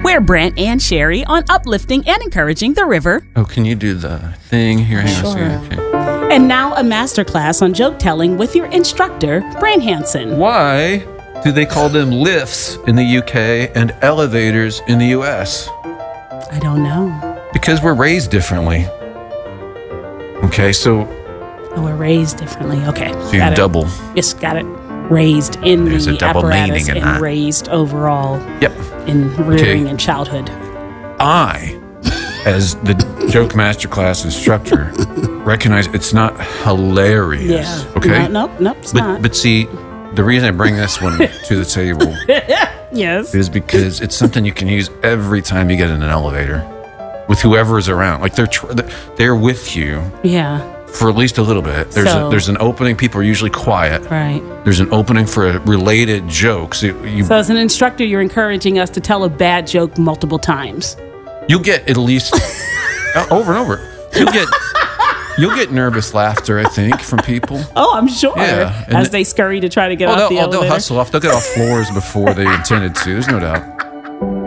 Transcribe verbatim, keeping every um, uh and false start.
We're Brent and Sherry on uplifting and encouraging the river. Oh, can you do the thing here? Hang Sure. on a second. Okay. And now a masterclass on joke telling with your instructor, Bran Hansen. Why do they call them lifts in the U K and elevators in the U S? I don't know. Because we're raised differently. Okay, so, Oh, we're raised differently. Okay. so you got it. double. Yes, got it. Raised in There's the a double apparatus meaning in and that. raised overall Yep. in rearing Okay. and childhood. I, as the joke masterclass instructor, recognize it's not hilarious. Yeah. Okay? No, nope, nope, it's But, not. but see, the reason I bring this one to the table yes. is because it's something you can use every time you get in an elevator with whoever is around. Like they're tr- they're with you Yeah. for at least a little bit. There's So- a, there's an opening. People are usually quiet. Right. There's an opening for a related joke. So you So as an instructor, you're encouraging us to tell a bad joke multiple times. you'll get at least uh, over and over. You'll get you'll get nervous laughter, I think, from people. Oh, I'm sure. Yeah, and As th- they scurry to try to get Oh, off they'll, the oh, they'll elevator. hustle off. They'll get off floors before they intended to. There's no doubt.